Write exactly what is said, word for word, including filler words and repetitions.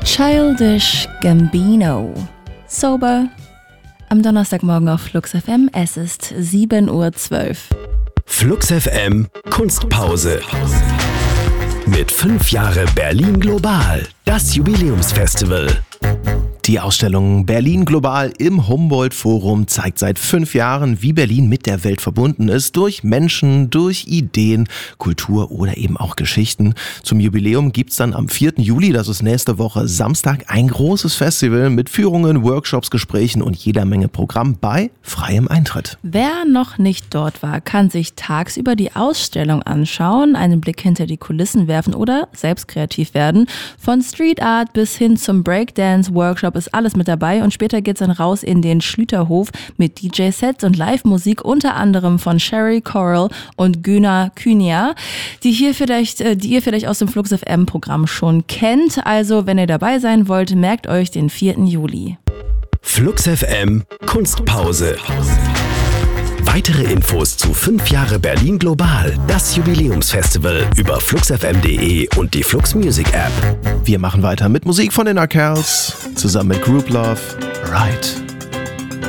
Childish Gambino. Sober. Am Donnerstagmorgen auf Flux F M. Es ist sieben Uhr zwölf. Flux F M Kunstpause. Mit fünf Jahre Berlin Global. Das Jubiläumsfestival. Die Ausstellung Berlin Global im Humboldt-Forum zeigt seit fünf Jahren, wie Berlin mit der Welt verbunden ist, durch Menschen, durch Ideen, Kultur oder eben auch Geschichten. Zum Jubiläum gibt's dann am vierten Juli, das ist nächste Woche Samstag, ein großes Festival mit Führungen, Workshops, Gesprächen und jeder Menge Programm bei freiem Eintritt. Wer noch nicht dort war, kann sich tagsüber die Ausstellung anschauen, einen Blick hinter die Kulissen werfen oder selbst kreativ werden. Von Street Art bis hin zum Breakdance-Workshop ist alles mit dabei und später geht's dann raus in den Schlüterhof mit D J-Sets und Live-Musik, unter anderem von Sherry Coral und Güner Künia, die hier vielleicht, die ihr vielleicht aus dem Flux F M-Programm schon kennt. Also, wenn ihr dabei sein wollt, merkt euch den vierten Juli. Flux F M Kunstpause. Weitere Infos zu fünf Jahre Berlin Global, das Jubiläumsfestival über fluxfm punkt de und die Flux Music App. Wir machen weiter mit Musik von den Arkells, zusammen mit Group Love, Right.